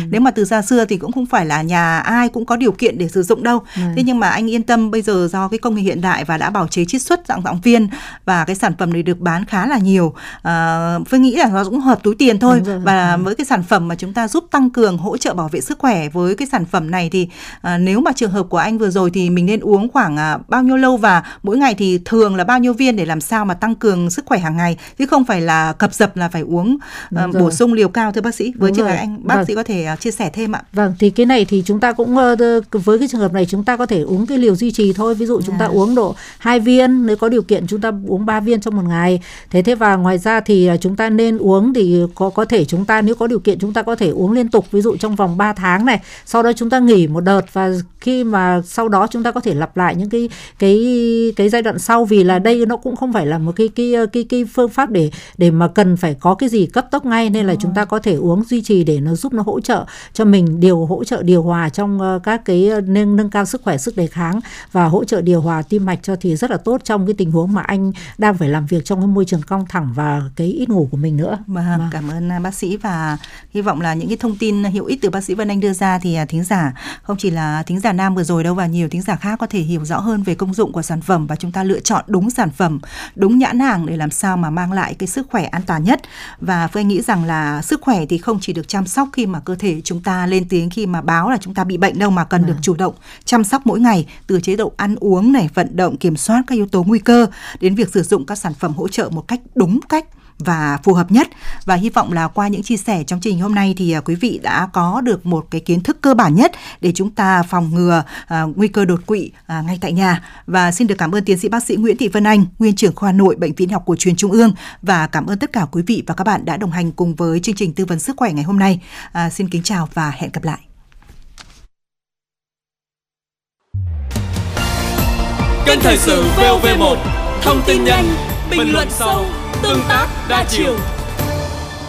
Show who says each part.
Speaker 1: Nếu mà từ xa xưa thì cũng không phải là nhà ai cũng có điều kiện để sử dụng đâu. Thế nhưng mà anh yên tâm, bây giờ do cái công nghệ hiện đại và đã bào chế chiết xuất dạng viên và cái sản phẩm này được bán khá là nhiều. Tôi nghĩ là nó cũng hợp túi tiền thôi. Và với cái sản phẩm mà chúng ta giúp tăng cường hỗ trợ bảo vệ sức khỏe với cái sản phẩm này thì nếu mà trường hợp của anh vừa rồi thì mình nên uống khoảng bao nhiêu lâu và mỗi ngày thì thường là bao nhiêu viên để làm sao mà tăng cường sức khỏe hàng ngày, chứ không phải là cập dập là phải uống bổ sung liều cao, thưa bác sĩ. Với trường hợp anh, bác sĩ có thể chia sẻ thêm ạ.
Speaker 2: Vâng, thì cái này thì chúng ta cũng với cái trường hợp này chúng ta có thể uống cái liều duy trì thôi. Ví dụ chúng ta uống độ 2 viên, nếu có điều kiện chúng ta uống 3 viên trong một ngày. Thế và ngoài ra thì chúng ta nên uống thì có thể chúng ta nếu có điều kiện chúng ta có thể uống liên tục, ví dụ trong vòng 3 tháng này, sau đó chúng ta nghỉ một đợt và khi mà sau đó chúng ta có thể lặp lại những cái giai đoạn sau, vì là đây nó cũng không phải là một cái phương pháp để mà cần phải có cái gì cấp tốc ngay, nên là chúng ta có thể uống duy trì để nó giúp nó hỗ trợ cho mình hỗ trợ điều hòa trong các cái nâng cao sức khỏe, sức đề kháng và hỗ trợ điều hòa tim mạch cho thì rất là tốt trong cái tình huống mà anh đang phải làm việc trong cái môi trường căng thẳng và cái ít ngủ của mình nữa.
Speaker 1: Cảm ơn bác sĩ, và hy vọng là những cái thông tin hữu ích từ bác sĩ Vân Anh đưa ra thì thính giả, không chỉ là thính giả nam vừa rồi đâu, và nhiều thính giả khác có thể hiểu rõ hơn về công dụng của sản phẩm và chúng ta lựa chọn đúng sản phẩm, đúng nhãn hàng để làm sao mà mang lại cái sức khỏe an toàn nhất. Và Phương nghĩ rằng là sức khỏe thì không chỉ được chăm sóc khi mà cơ thể chúng ta lên tiếng khi mà báo là chúng ta bị bệnh đâu, mà cần được chủ động chăm sóc mỗi ngày, từ chế độ ăn uống này, vận động, kiểm soát các yếu tố nguy cơ đến việc sử dụng các sản phẩm hỗ trợ một cách đúng cách và phù hợp nhất. Và hy vọng là qua những chia sẻ trong chương trình hôm nay thì quý vị đã có được một cái kiến thức cơ bản nhất để chúng ta phòng ngừa nguy cơ đột quỵ ngay tại nhà. Và xin được cảm ơn tiến sĩ bác sĩ Nguyễn Thị Vân Anh, nguyên trưởng khoa nội Bệnh viện Học cổ truyền Trung ương, và cảm ơn tất cả quý vị và các bạn đã đồng hành cùng với chương trình tư vấn sức khỏe ngày hôm nay. Xin kính chào và hẹn gặp lại.
Speaker 3: Kênh Thời sự VOV1, thông tin nhanh, bình luận sâu, tương tác đa chiều.